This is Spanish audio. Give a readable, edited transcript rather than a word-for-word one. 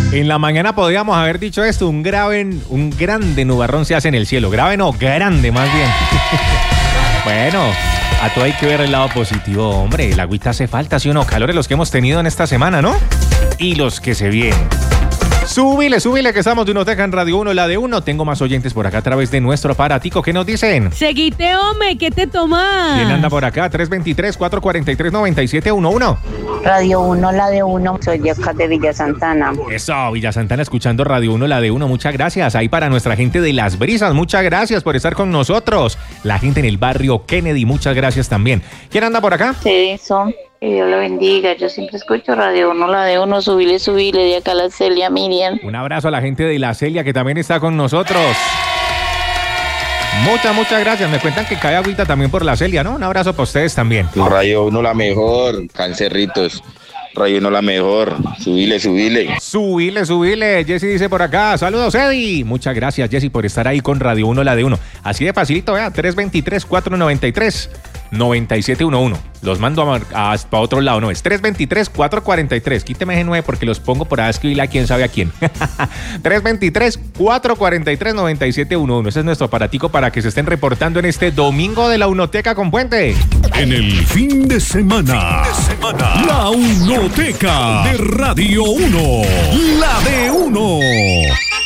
En la mañana podríamos haber dicho esto, un grande nubarrón se hace en el cielo. Grave no, grande más bien. Bueno, a todo hay que ver el lado positivo, hombre. El agüita hace falta, ¿sí o no? Calores los que hemos tenido en esta semana, ¿no? Y los que se vienen. Súbile, que estamos de Unoteca en Radio 1, la de 1. Tengo más oyentes por acá a través de nuestro aparatico. ¿Qué nos dicen? Seguite, hombre, ¿qué te tomas? ¿Quién anda por acá? 323-443-9711. Radio 1, la de 1. Soy de acá de Villa Santana. Eso, Villa Santana, escuchando Radio 1, la de 1. Muchas gracias. Ahí para nuestra gente de Las Brisas, muchas gracias por estar con nosotros. La gente en el barrio Kennedy, muchas gracias también. ¿Quién anda por acá? Sí, son. Que Dios lo bendiga. Yo siempre escucho Radio 1, la de 1. Subile, de acá la Celia Miriam. Un abrazo a la gente de la Celia que también está con nosotros. Muchas gracias. Me cuentan que cae agüita también por la Celia, ¿no? Un abrazo para ustedes también. Radio 1 la mejor, Cancerritos. Radio 1 la mejor. Subile. Subile. Jessy dice por acá. Saludos, Eddie. Muchas gracias, Jessy, por estar ahí con Radio 1, la de 1. Así de facilito, vea. 323-493-9711. Los mando para otro lado, no, es 323-443. Quíteme ese 9 porque los pongo por ahí a escribirle a quién sabe a quién. 323-443-9711. Ese es nuestro aparatico para que se estén reportando en este domingo de la Unoteca con Puente. En el fin de semana, la Unoteca de Radio 1, la de 1.